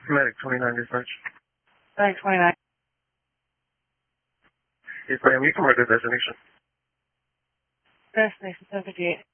Medic 29 dispatch. Medic 29. Yes, ma'am. You can mark the destination. Destination 758.